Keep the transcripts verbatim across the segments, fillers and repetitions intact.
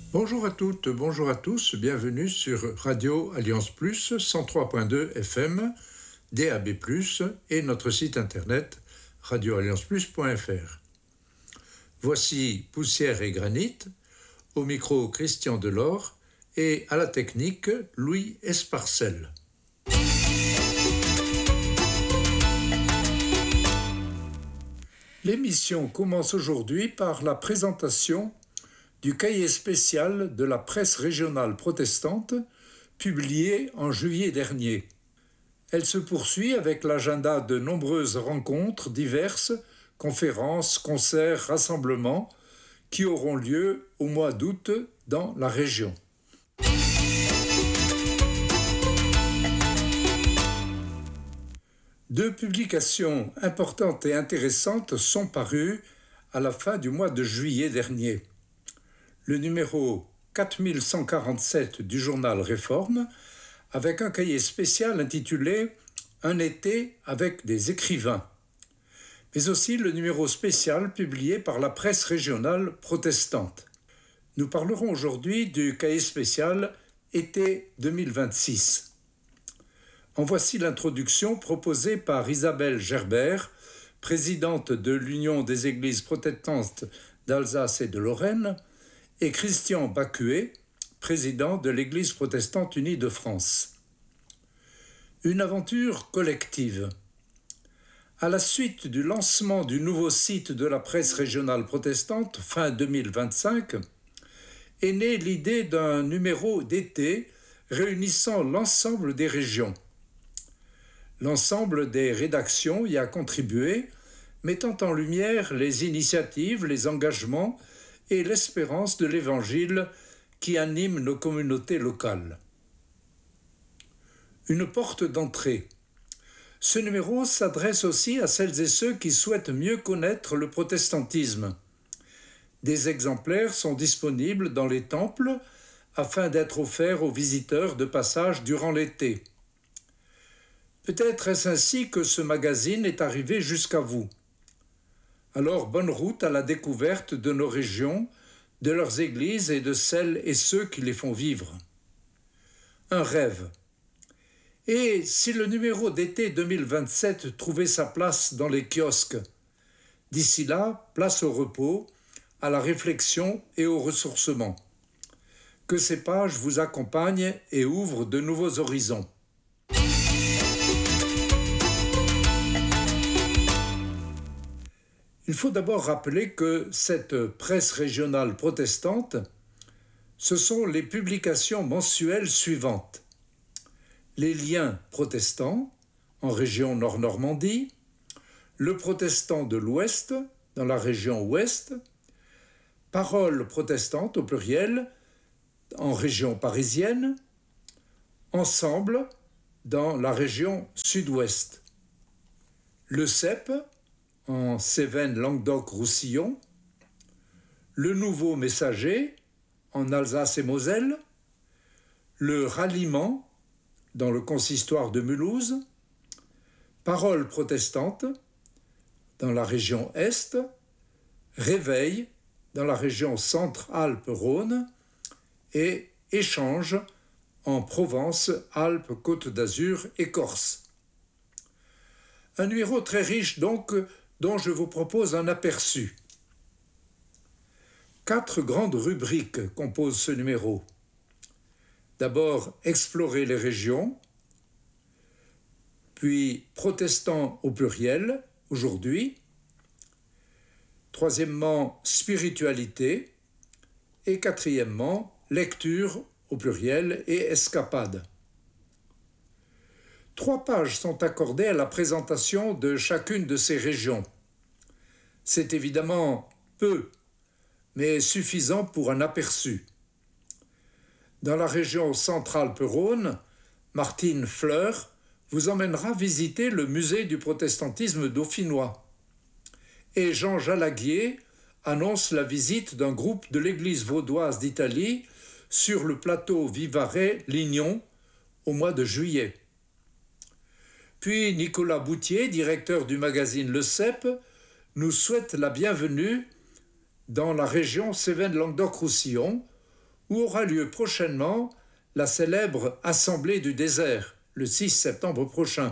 Bonjour à toutes, bonjour à tous, bienvenue sur Radio Alliance Plus, cent trois point deux F M, D A B plus, et notre site internet radio alliance plus point f r. Voici Poussière et Granit, au micro Christian Delors et à la technique Louis Esparcel. L'émission commence aujourd'hui par la présentation du cahier spécial de la presse régionale protestante, publié en juillet dernier. Elle se poursuit avec l'agenda de nombreuses rencontres diverses, conférences, concerts, rassemblements, qui auront lieu au mois d'août dans la région. Deux publications importantes et intéressantes sont parues à la fin du mois de juillet dernier. Le numéro quatre mille cent quarante-sept du journal Réforme, avec un cahier spécial intitulé « Un été avec des écrivains », mais aussi le numéro spécial publié par la presse régionale protestante. Nous parlerons aujourd'hui du cahier spécial « Été deux mille vingt-six ». En voici l'introduction proposée par Isabelle Gerbert, présidente de l'Union des Églises protestantes d'Alsace et de Lorraine, et Christian Bacuet, président de l'Église protestante unie de France. Une aventure collective. À la suite du lancement du nouveau site de la presse régionale protestante fin deux mille vingt-cinq, est née l'idée d'un numéro d'été réunissant l'ensemble des régions. L'ensemble des rédactions y a contribué, mettant en lumière les initiatives, les engagements et l'espérance de l'Évangile qui anime nos communautés locales. Une porte d'entrée. Ce numéro s'adresse aussi à celles et ceux qui souhaitent mieux connaître le protestantisme. Des exemplaires sont disponibles dans les temples afin d'être offerts aux visiteurs de passage durant l'été. Peut-être est-ce ainsi que ce magazine est arrivé jusqu'à vous. Alors, bonne route à la découverte de nos régions, de leurs églises et de celles et ceux qui les font vivre. Un rêve. Et si le numéro d'été deux mille vingt-sept trouvait sa place dans les kiosques, d'ici là, place au repos, à la réflexion et au ressourcement. Que ces pages vous accompagnent et ouvrent de nouveaux horizons. Il faut d'abord rappeler que cette presse régionale protestante, ce sont les publications mensuelles suivantes. Les liens protestants, en région Nord-Normandie, le protestant de l'Ouest, dans la région Ouest, Paroles protestantes au pluriel, en région parisienne, Ensemble, dans la région Sud-Ouest. Le C E P, en Cévennes-Languedoc-Roussillon, le Nouveau Messager, en Alsace et Moselle, le Ralliement, dans le consistoire de Mulhouse, Paroles protestantes, dans la région Est, Réveil, dans la région Centre-Alpes-Rhône, et Échange, en Provence, Alpes, Côte d'Azur et Corse. Un numéro très riche donc, dont je vous propose un aperçu. Quatre grandes rubriques composent ce numéro. D'abord, explorer les régions, puis protestants au pluriel, aujourd'hui. Troisièmement, spiritualité, et quatrièmement, lecture au pluriel et escapade. Trois pages sont accordées à la présentation de chacune de ces régions. C'est évidemment peu, mais suffisant pour un aperçu. Dans la région Centre-Alpes-Rhône, Martine Fleur vous emmènera visiter le musée du protestantisme dauphinois. Et Jean Jalaguier annonce la visite d'un groupe de l'église vaudoise d'Italie sur le plateau Vivarais-Lignon au mois de juillet. Puis Nicolas Boutier, directeur du magazine Le C E P, nous souhaite la bienvenue dans la région Cévennes-Languedoc-Roussillon, où aura lieu prochainement la célèbre Assemblée du désert, le six septembre prochain.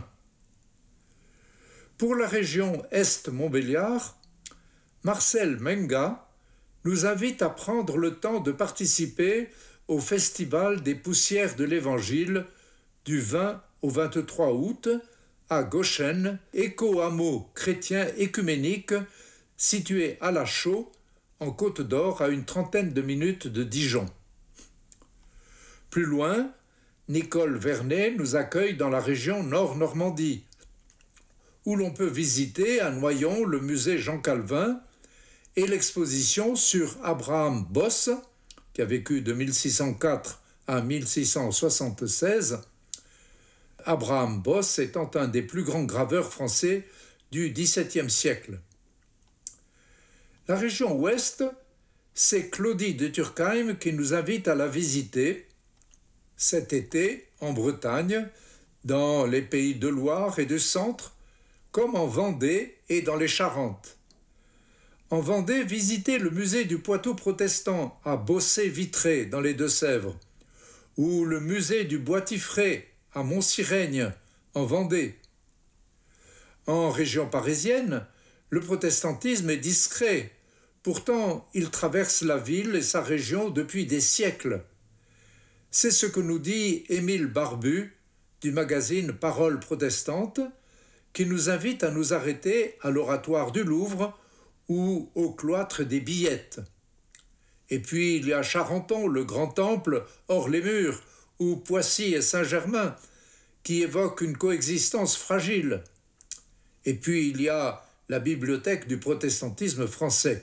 Pour la région Est-Montbéliard, Marcel Menga nous invite à prendre le temps de participer au Festival des Poussières de l'Évangile du vingt au vingt-trois août à Goshen, éco-hameau chrétien écuménique situé à La Chaux, en Côte d'Or, à une trentaine de minutes de Dijon. Plus loin, Nicole Vernet nous accueille dans la région Nord-Normandie, où l'on peut visiter à Noyon le musée Jean Calvin et l'exposition sur Abraham Bosse, qui a vécu de mille six cent quatre à mille six cent soixante-seize, Abraham Bosse étant un des plus grands graveurs français du dix-septième siècle. La région ouest, c'est Claudie de Turckheim qui nous invite à la visiter cet été en Bretagne, dans les pays de Loire et de Centre, comme en Vendée et dans les Charentes. En Vendée, visitez le musée du Poitou protestant à Bossé-Vitré dans les Deux-Sèvres, ou le musée du Bois-Tifré à Montcirègne en Vendée. En région parisienne, le protestantisme est discret, pourtant il traverse la ville et sa région depuis des siècles. C'est ce que nous dit Émile Barbu du magazine Parole protestante, qui nous invite à nous arrêter à l'oratoire du Louvre ou au cloître des Billettes. Et puis il y a Charenton, le grand temple, hors les murs, ou Poissy et Saint-Germain, qui évoquent une coexistence fragile. Et puis il y a la bibliothèque du protestantisme français.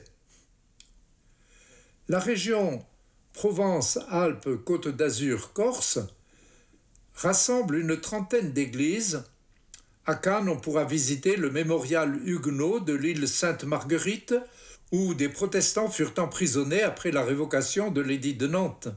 La région Provence-Alpes-Côte d'Azur-Corse rassemble une trentaine d'églises. À Cannes, on pourra visiter le mémorial huguenot de l'île Sainte-Marguerite, où des protestants furent emprisonnés après la révocation de l'édit de Nantes.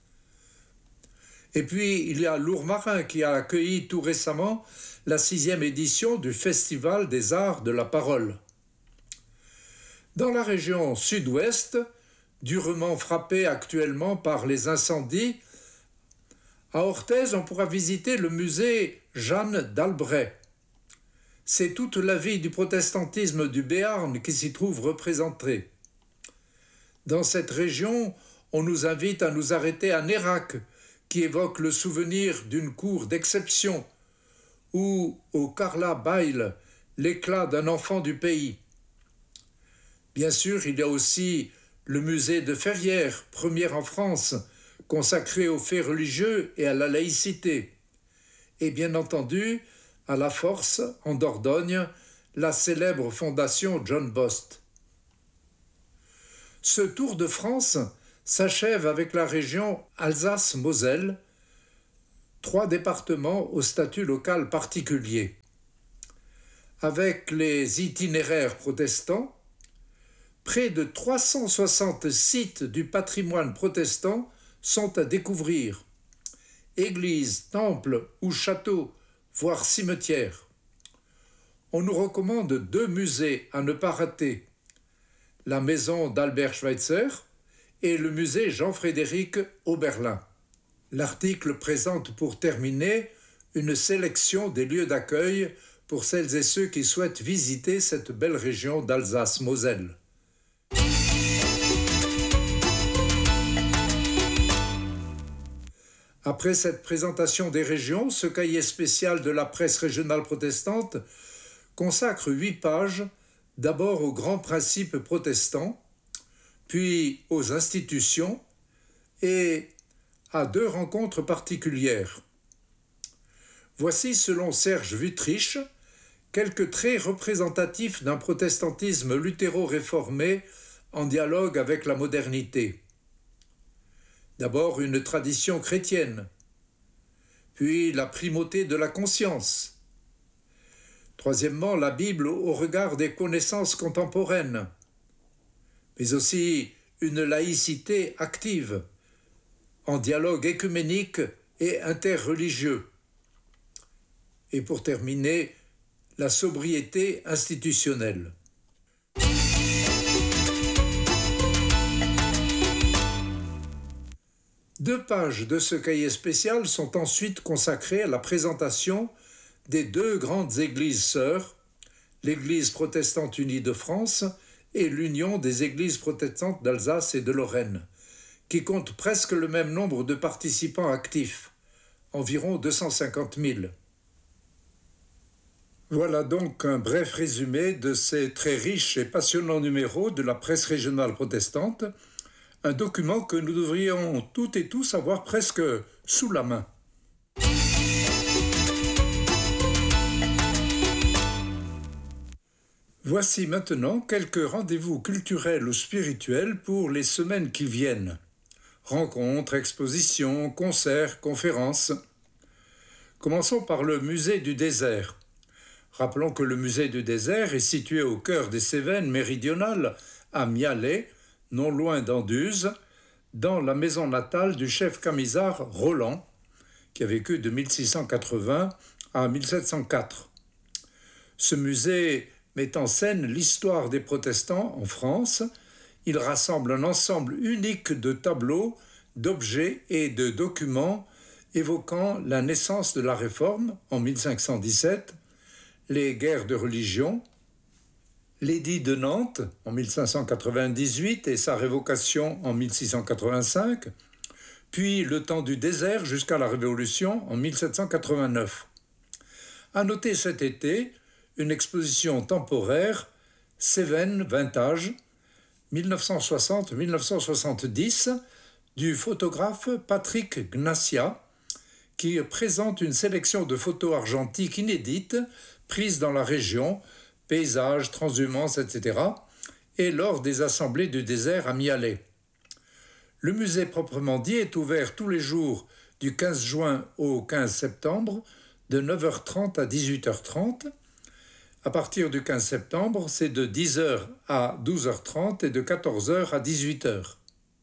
Et puis, il y a Lourmarin qui a accueilli tout récemment la sixième édition du Festival des Arts de la Parole. Dans la région sud-ouest, durement frappée actuellement par les incendies, à Orthez, on pourra visiter le musée Jeanne d'Albret. C'est toute la vie du protestantisme du Béarn qui s'y trouve représentée. Dans cette région, on nous invite à nous arrêter à Nérac, qui évoque le souvenir d'une cour d'exception, ou au Carla Bail, l'éclat d'un enfant du pays. Bien sûr, il y a aussi le musée de Ferrières, premier en France, consacré aux faits religieux et à la laïcité. Et bien entendu, à La Force, en Dordogne, la célèbre fondation John Bost. Ce tour de France s'achève avec la région Alsace-Moselle, trois départements au statut local particulier. Avec les itinéraires protestants, près de trois cent soixante sites du patrimoine protestant sont à découvrir. Églises, temples ou châteaux, voire cimetières. On nous recommande deux musées à ne pas rater. La maison d'Albert Schweitzer et le musée Jean-Frédéric Oberlin. L'article présente pour terminer une sélection des lieux d'accueil pour celles et ceux qui souhaitent visiter cette belle région d'Alsace-Moselle. Après cette présentation des régions, ce cahier spécial de la presse régionale protestante consacre huit pages d'abord aux grands principes protestants, puis aux institutions et à deux rencontres particulières. Voici, selon Serge Wüttrich, quelques traits représentatifs d'un protestantisme luthéro-réformé en dialogue avec la modernité. D'abord, une tradition chrétienne, puis la primauté de la conscience. Troisièmement, la Bible au regard des connaissances contemporaines, mais aussi une laïcité active, en dialogue écuménique et interreligieux. Et pour terminer, la sobriété institutionnelle. Deux pages de ce cahier spécial sont ensuite consacrées à la présentation des deux grandes églises sœurs, l'Église protestante unie de France et l'Union des églises protestantes d'Alsace et de Lorraine, qui comptent presque le même nombre de participants actifs, environ deux cent cinquante mille. Voilà donc un bref résumé de ces très riches et passionnants numéros de la presse régionale protestante, un document que nous devrions toutes et tous avoir presque sous la main. Voici maintenant quelques rendez-vous culturels ou spirituels pour les semaines qui viennent. Rencontres, expositions, concerts, conférences. Commençons par le musée du désert. Rappelons que le musée du désert est situé au cœur des Cévennes méridionales, à Mialet, non loin d'Anduze, dans la maison natale du chef camisard Roland, qui a vécu de mille six cent quatre-vingts à mille sept cent quatre. Ce musée met en scène l'histoire des protestants en France. Il rassemble un ensemble unique de tableaux, d'objets et de documents évoquant la naissance de la Réforme en mille cinq cent dix-sept, les guerres de religion, l'édit de Nantes en mille cinq cent quatre-vingt-dix-huit et sa révocation en mille six cent quatre-vingt-cinq, puis le temps du désert jusqu'à la Révolution en mille sept cent quatre-vingt-neuf. À noter cet été une exposition temporaire Cévennes Vintage mille neuf cent soixante à mille neuf cent soixante-dix du photographe Patrick Gnassia, qui présente une sélection de photos argentiques inédites prises dans la région, paysages, transhumances, et cetera, et lors des assemblées du désert à Mialet. Le musée proprement dit est ouvert tous les jours du quinze juin au quinze septembre, de neuf heures trente à dix-huit heures trente. À partir du quinze septembre, c'est de dix heures à douze heures trente et de quatorze heures à dix-huit heures.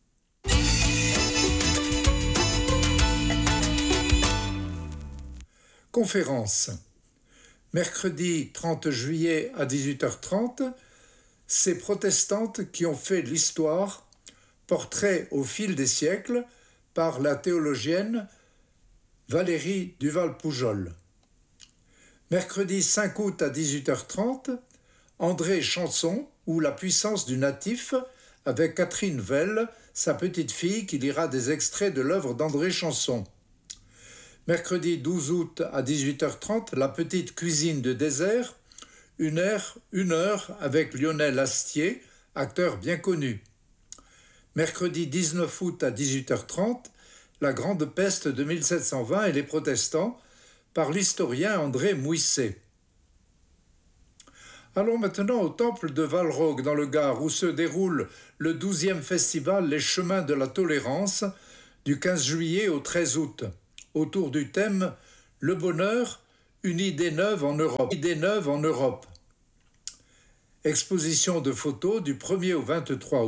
Conférence. Mercredi trente juillet à dix-huit heures trente, ces protestantes qui ont fait l'histoire, portrait au fil des siècles par la théologienne Valérie Duval-Poujol. Mercredi cinq août à dix-huit heures trente, André Chanson ou La puissance du natif avec Catherine Velle, sa petite-fille qui lira des extraits de l'œuvre d'André Chanson. Mercredi douze août à dix-huit heures trente, La petite cuisine de désert, une heure, une heure avec Lionel Astier, acteur bien connu. Mercredi dix-neuf août à dix-huit heures trente, La grande peste de mille sept cent vingt et les protestants, par l'historien André Mouisset. Allons maintenant au temple de Valrogue dans le Gard, où se déroule le douzième festival Les Chemins de la Tolérance, du quinze juillet au treize août. Autour du thème « Le bonheur, une idée neuve en Europe ». Idée neuve en Europe. Exposition de photos du premier au vingt-trois août.